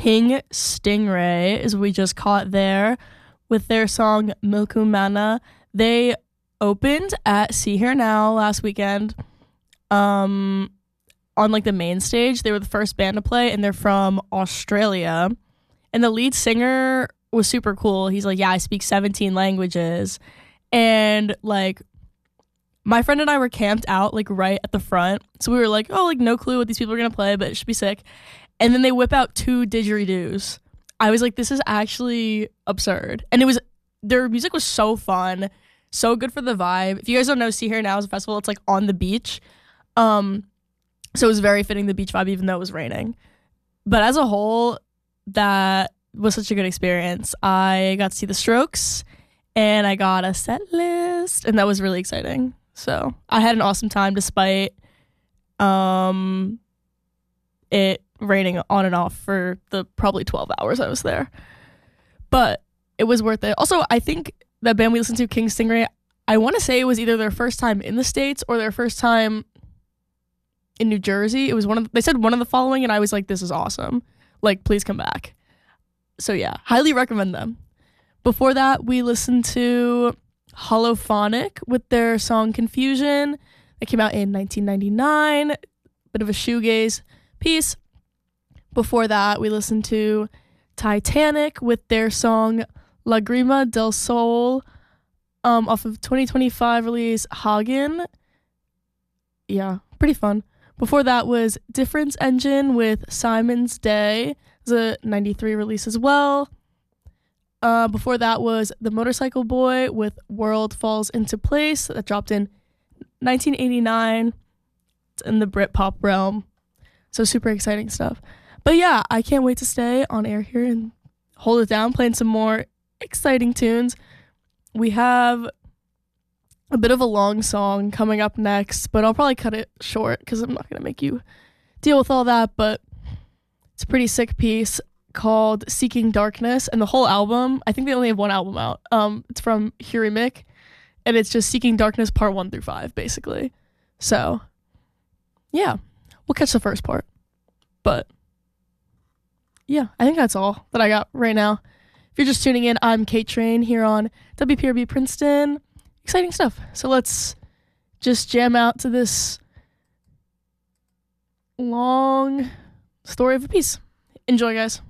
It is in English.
King Stingray is what we just caught there with their song Milkumana. They opened at See Here Now last weekend on like the main stage. They were the first band to play, and they're from Australia. And the lead singer was super cool. He's like, yeah, I speak 17 languages. And like my friend and I were camped out like right at the front. So we were like, oh, like no clue what these people are going to play, but it should be sick. And then they whip out 2 didgeridoos. I was like, this is actually absurd. And their music was so fun, so good for the vibe. If you guys don't know, See Here Now is a festival. It's like on the beach. So it was very fitting the beach vibe, even though it was raining. But as a whole, that was such a good experience. I got to see The Strokes, and I got a set list, and that was really exciting. So I had an awesome time despite it raining on and off for the probably 12 hours I was there. But it was worth it. Also, I think that band we listened to, King Stingray, I want to say it was either their first time in the States or their first time in New Jersey. It was they said one of the following, and I was like, this is awesome. Like, please come back. So yeah, highly recommend them. Before that, we listened to Holophonic with their song Confusion. That came out in 1999. Bit of a shoegaze piece. Before that, we listened to Titanic with their song Lagrima del Sol off of 2025 release Hagen. Yeah, pretty fun. Before that was Difference Engine with Simon's Day. It was a 93 release as well. Before that was The Motorcycle Boy with World Falls Into Place. That dropped in 1989. It's in the Britpop realm. So super exciting stuff. But yeah, I can't wait to stay on air here and hold it down, playing some more exciting tunes. We have a bit of a long song coming up next, but I'll probably cut it short because I'm not going to make you deal with all that. But it's a pretty sick piece called Seeking Darkness, and the whole album, I think they only have one album out. It's from Hurimic, and it's just Seeking Darkness part 1 through 5, basically. So, yeah, we'll catch the first part. But, yeah, I think that's all that I got right now. If you're just tuning in, I'm Kate Train here on WPRB Princeton. Exciting stuff. So let's just jam out to this long story of a piece. Enjoy, guys.